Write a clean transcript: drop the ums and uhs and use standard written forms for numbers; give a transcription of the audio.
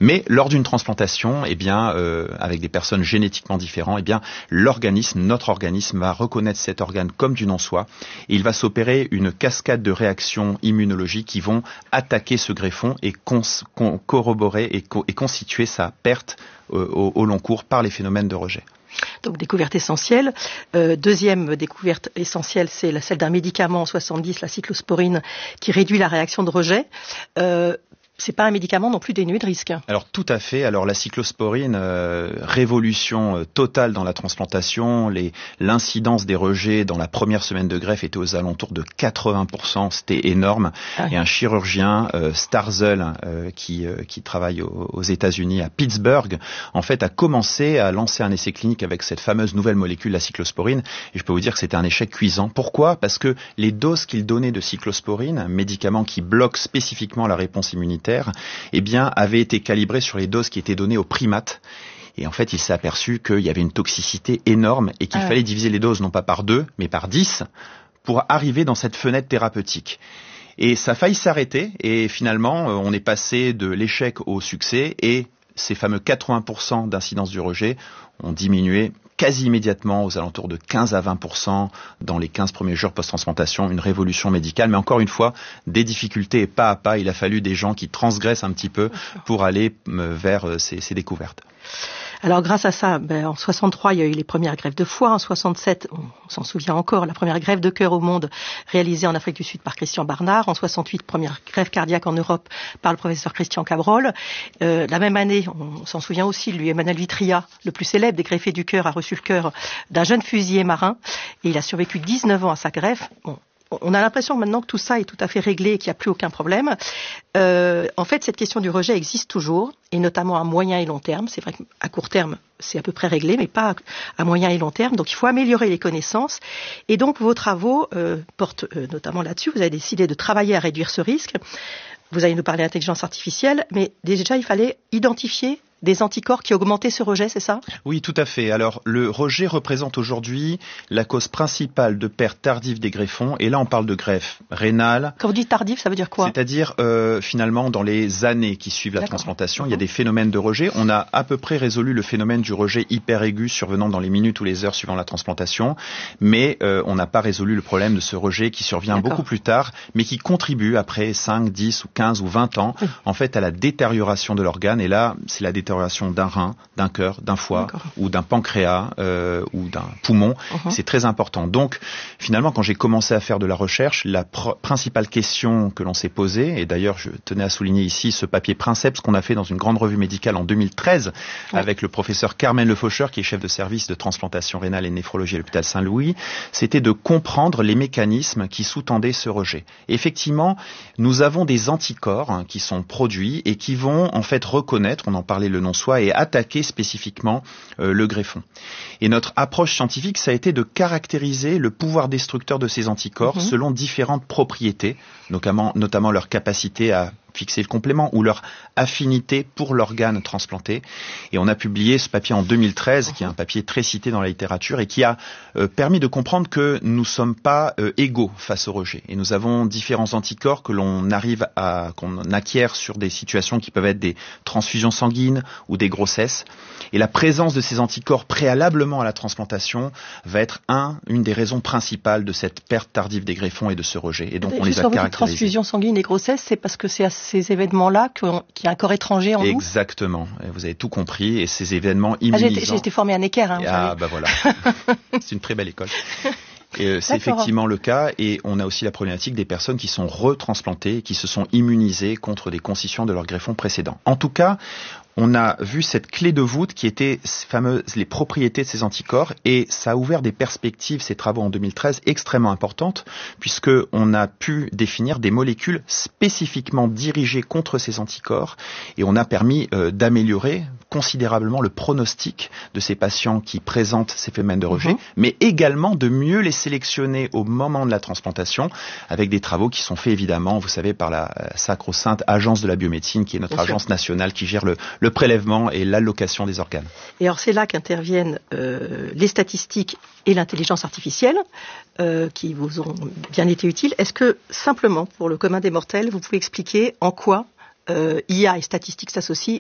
Mais lors d'une transplantation, avec des personnes génétiquement différentes, notre organisme va reconnaître cet organe comme du non-soi et il va s'opérer une cascade de réactions immunologiques qui vont attaquer ce greffon et corroborer et constituer sa perte au long cours par les phénomènes de rejet. Donc découverte essentielle. Deuxième découverte essentielle, c'est celle d'un médicament en 70, la cyclosporine, qui réduit la réaction de rejet. C'est pas un médicament non plus dénué de risque. Alors tout à fait. Alors la cyclosporine, révolution totale dans la transplantation. L'incidence des rejets dans la première semaine de greffe était aux alentours de 80%. C'était énorme. Et un chirurgien, Starzl, qui travaille aux États-Unis à Pittsburgh, en fait a commencé à lancer un essai clinique avec cette fameuse nouvelle molécule, la cyclosporine. Et je peux vous dire que c'était un échec cuisant. Pourquoi ? Parce que les doses qu'il donnait de cyclosporine, un médicament qui bloque spécifiquement la réponse immunitaire, avait été calibré sur les doses qui étaient données aux primates. Et en fait, il s'est aperçu qu'il y avait une toxicité énorme et qu'il fallait diviser les doses non pas par 2, mais par 10 pour arriver dans cette fenêtre thérapeutique. Et ça a failli s'arrêter et finalement, on est passé de l'échec au succès et ces fameux 80% d'incidence du rejet ont diminué quasi immédiatement, aux alentours de 15 à 20% dans les 15 premiers jours post-transplantation, une révolution médicale. Mais encore une fois, des difficultés et pas à pas, il a fallu des gens qui transgressent un petit peu pour aller vers ces découvertes. Alors grâce à ça, en 63, il y a eu les premières greffes de foie. En 67, on s'en souvient encore, la première greffe de cœur au monde réalisée en Afrique du Sud par Christian Barnard. En 68, première greffe cardiaque en Europe par le professeur Christian Cabrol. La même année, on s'en souvient aussi, lui, Emmanuel Vitria, le plus célèbre des greffés du cœur, a reçu le cœur d'un jeune fusilier marin et il a survécu 19 ans à sa greffe. On a l'impression maintenant que tout ça est tout à fait réglé et qu'il n'y a plus aucun problème. En fait, cette question du rejet existe toujours, et notamment à moyen et long terme. C'est vrai qu'à court terme, c'est à peu près réglé, mais pas à moyen et long terme. Donc, il faut améliorer les connaissances. Et donc, vos travaux portent notamment là-dessus. Vous avez décidé de travailler à réduire ce risque. Vous allez nous parler d'intelligence artificielle, mais déjà, il fallait identifier des anticorps qui augmentaient ce rejet, c'est ça ? Oui, tout à fait. Alors, le rejet représente aujourd'hui la cause principale de perte tardive des greffons. Et là, on parle de greffe rénale. Quand vous dites tardive, ça veut dire quoi ? C'est-à-dire, finalement, dans les années qui suivent la transplantation, il y a des phénomènes de rejet. On a à peu près résolu le phénomène du rejet hyperaigu survenant dans les minutes ou les heures suivant la transplantation. Mais on n'a pas résolu le problème de ce rejet qui survient beaucoup plus tard, mais qui contribue après 5, 10 ou 15 ou 20 ans, en fait, à la détérioration de l'organe. Et là, c'est la détérioration d'un rein, d'un cœur, d'un foie ou d'un pancréas ou d'un poumon. C'est très important. Donc, finalement, quand j'ai commencé à faire de la recherche, la principale question que l'on s'est posée, et d'ailleurs, je tenais à souligner ici ce papier Princeps qu'on a fait dans une grande revue médicale en 2013 avec le professeur Carmen Lefaucheur, qui est chef de service de transplantation rénale et néphrologie à l'hôpital Saint-Louis, c'était de comprendre les mécanismes qui sous-tendaient ce rejet. Et effectivement, nous avons des anticorps qui sont produits et qui vont en fait reconnaître, on en parlait le non-soi, et attaquer spécifiquement le greffon. Et notre approche scientifique, ça a été de caractériser le pouvoir destructeur de ces anticorps selon différentes propriétés, notamment leur capacité à fixer le complément ou leur affinité pour l'organe transplanté. Et on a publié ce papier en 2013, qui est un papier très cité dans la littérature et qui a permis de comprendre que nous ne sommes pas égaux face au rejet. Et nous avons différents anticorps qu'on acquiert sur des situations qui peuvent être des transfusions sanguines ou des grossesses. Et la présence de ces anticorps préalablement à la transplantation va être une des raisons principales de cette perte tardive des greffons et de ce rejet. Et donc on les a caractérisés. Transfusion sanguine et grossesse, c'est parce que c'est ces événements-là qu'il y a un corps étranger en nous ? Exactement. Vous avez tout compris. Et ces événements immunisants... J'ai été formée à Necker. Voilà. C'est une très belle école. Et c'est effectivement le cas, et on a aussi la problématique des personnes qui sont retransplantées, qui se sont immunisées contre des concisions de leur greffon précédent. En tout cas, on a vu cette clé de voûte qui était les propriétés de ces anticorps, et ça a ouvert des perspectives, ces travaux en 2013, extrêmement importantes, puisque on a pu définir des molécules spécifiquement dirigées contre ces anticorps, et on a permis d'améliorer considérablement le pronostic de ces patients qui présentent ces phénomènes de rejet, mais également de mieux les sélectionner au moment de la transplantation, avec des travaux qui sont faits évidemment, vous savez, par la sacro-sainte Agence de la biomédecine, qui est notre agence nationale qui gère le prélèvement et l'allocation des organes. Et alors c'est là qu'interviennent les statistiques et l'intelligence artificielle qui vous ont bien été utiles. Est-ce que simplement, pour le commun des mortels, vous pouvez expliquer en quoi IA et statistiques s'associent